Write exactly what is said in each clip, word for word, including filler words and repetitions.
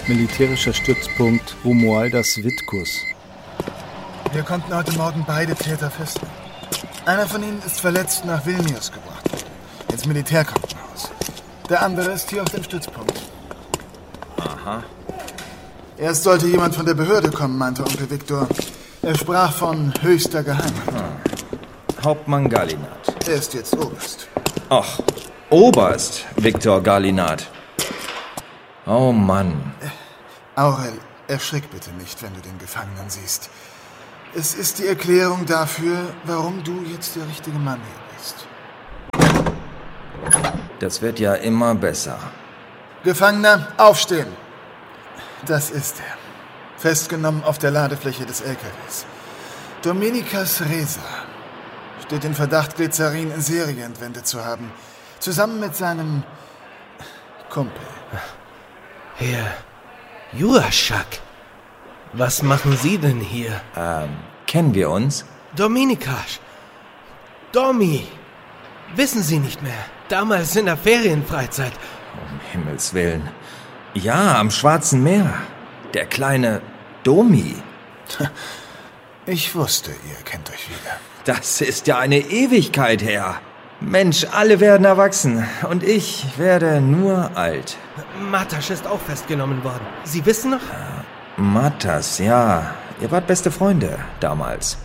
Militärischer Stützpunkt Romualdas Vitkus. Wir konnten heute Morgen beide Täter festnehmen. Einer von ihnen ist verletzt nach Vilnius gebracht worden, ins Militärkrankenhaus. Der andere ist hier auf dem Stützpunkt. Aha. Erst sollte jemand von der Behörde kommen, meinte Onkel Viktor. Er sprach von höchster Geheimheit. Hm. Hauptmann Galinat. Er ist jetzt Oberst. Ach, Oberst Viktor Galinat. Oh Mann. Aurel, erschrick bitte nicht, wenn du den Gefangenen siehst. Es ist die Erklärung dafür, warum du jetzt der richtige Mann hier bist. Das wird ja immer besser. Gefangener, aufstehen. Das ist er. Festgenommen auf der Ladefläche des L K Ws. Dominikas Reza steht in Verdacht, Glycerin in Serie entwendet zu haben. Zusammen mit seinem Kumpel. Herr Juraschak, was machen Sie denn hier? Ähm, kennen wir uns? Dominikas. Domi. Wissen Sie nicht mehr? Damals in der Ferienfreizeit. Um Himmels Willen. Ja, am Schwarzen Meer. Der kleine Domi. Ich wusste, ihr kennt euch wieder. Das ist ja eine Ewigkeit her. Mensch, alle werden erwachsen und ich werde nur alt. Matas ist auch festgenommen worden. Sie wissen noch? Äh, Matas, ja. Ihr wart beste Freunde damals.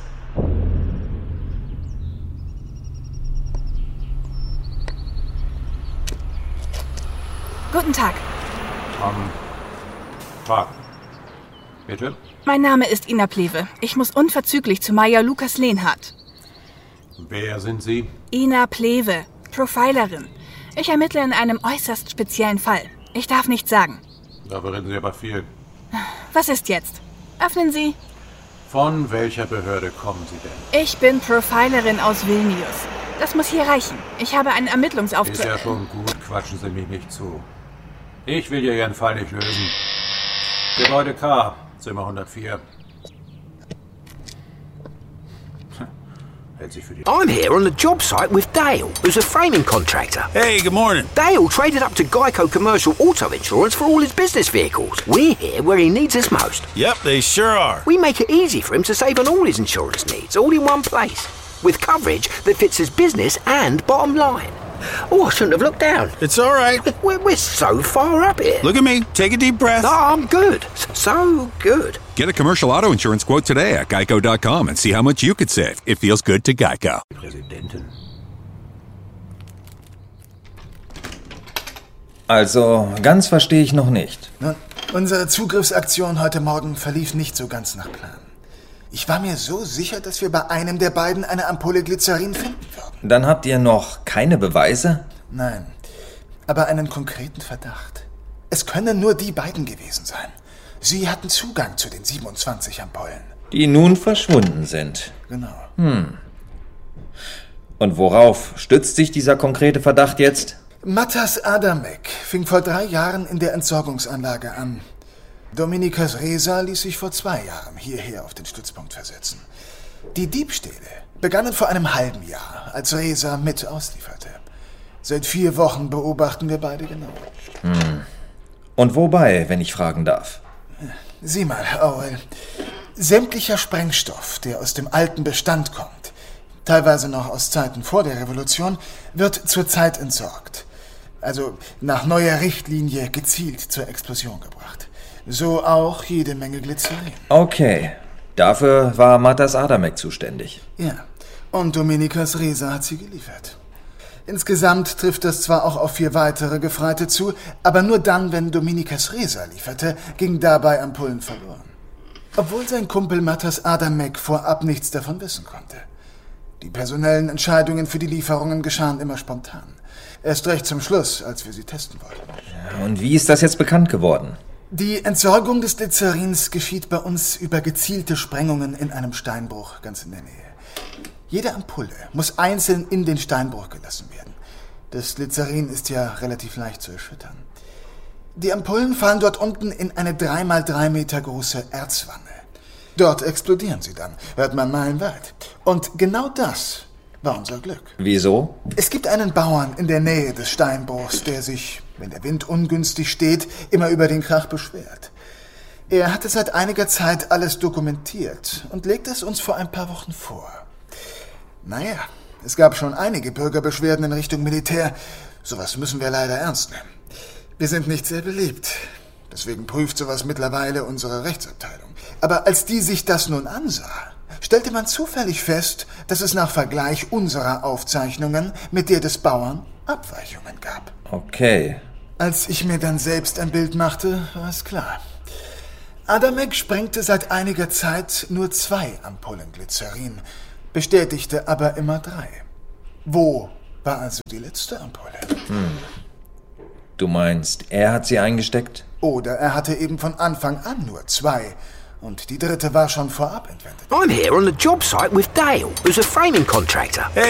Guten Tag. Am Tag. Bitte? Mein Name ist Ina Plewe. Ich muss unverzüglich zu Major Lukas Lenhardt. Wer sind Sie? Ina Plewe, Profilerin. Ich ermittle in einem äußerst speziellen Fall. Ich darf nichts sagen. Darüber reden Sie aber viel. Was ist jetzt? Öffnen Sie. Von welcher Behörde kommen Sie denn? Ich bin Profilerin aus Vilnius. Das muss hier reichen. Ich habe einen Ermittlungsauftrag. Ist ja schon gut, quatschen Sie mich nicht zu. Ich will hier Ihren Fall nicht lösen. Gebäude K, Zimmer hundertvier. Hält sich für die... I'm here on the job site with Dale, who's a framing contractor. Hey, good morning. Dale traded up to Geico Commercial Auto Insurance for all his business vehicles. We're here where he needs us most. Yep, they sure are. We make it easy for him to save on all his insurance needs, all in one place, with coverage that fits his business and bottom line. Oh, I shouldn't have looked down. It's all right. We're, we're so far up here. Look at me. Take a deep breath. No, I'm good. So good. Get a commercial auto insurance quote today at geico dot com and see how much you could save. It feels good to Geico. Präsidentin. Also, ganz verstehe ich noch nicht. Nun, unsere Zugriffsaktion heute Morgen verlief nicht so ganz nach Plan. Ich war mir so sicher, dass wir bei einem der beiden eine Ampulle Glycerin finden würden. Dann habt ihr noch keine Beweise? Nein, aber einen konkreten Verdacht. Es können nur die beiden gewesen sein. Sie hatten Zugang zu den siebenundzwanzig Ampullen. Die nun verschwunden sind. Genau. Hm. Und worauf stützt sich dieser konkrete Verdacht jetzt? Matas Adamek fing vor drei Jahren in der Entsorgungsanlage an. Dominikas Reza ließ sich vor zwei Jahren hierher auf den Stützpunkt versetzen. Die Diebstähle begannen vor einem halben Jahr, als Reza mit auslieferte. Seit vier Wochen beobachten wir beide genau. Hm. Und wobei, wenn ich fragen darf? Sieh mal, Aurel. Sämtlicher Sprengstoff, der aus dem alten Bestand kommt, teilweise noch aus Zeiten vor der Revolution, wird zurzeit entsorgt. Also nach neuer Richtlinie gezielt zur Explosion gebracht. So auch jede Menge Glycerin. Okay, dafür war Matas Adamek zuständig. Ja, und Dominikas Reza hat sie geliefert. Insgesamt trifft das zwar auch auf vier weitere Gefreite zu, aber nur dann, wenn Dominikas Reza lieferte, gingen dabei Ampullen verloren. Obwohl sein Kumpel Matas Adamek vorab nichts davon wissen konnte. Die personellen Entscheidungen für die Lieferungen geschahen immer spontan. Erst recht zum Schluss, als wir sie testen wollten. Ja, und wie ist das jetzt bekannt geworden? Die Entsorgung des Glycerins geschieht bei uns über gezielte Sprengungen in einem Steinbruch ganz in der Nähe. Jede Ampulle muss einzeln in den Steinbruch gelassen werden. Das Glycerin ist ja relativ leicht zu erschüttern. Die Ampullen fallen dort unten in eine drei mal drei Meter große Erzwanne. Dort explodieren sie dann, hört man meilenweit. Und genau das war unser Glück. Wieso? Es gibt einen Bauern in der Nähe des Steinbruchs, der sich wenn der Wind ungünstig steht, immer über den Krach beschwert. Er hatte seit einiger Zeit alles dokumentiert und legte es uns vor ein paar Wochen vor. Naja, es gab schon einige Bürgerbeschwerden in Richtung Militär. Sowas müssen wir leider ernst nehmen. Wir sind nicht sehr beliebt. Deswegen prüft sowas mittlerweile unsere Rechtsabteilung. Aber als die sich das nun ansah, stellte man zufällig fest, dass es nach Vergleich unserer Aufzeichnungen mit der des Bauern Abweichungen gab. Okay. Als ich mir dann selbst ein Bild machte, war es klar. Adamek sprengte seit einiger Zeit nur zwei Ampullen Glycerin, bestätigte aber immer drei. Wo war also die letzte Ampulle? Hm. Du meinst, er hat sie eingesteckt? Oder er hatte eben von Anfang an nur zwei. Und die dritte war schon vorab entwendet. I'm here on the job site with Dale, who's a framing contractor.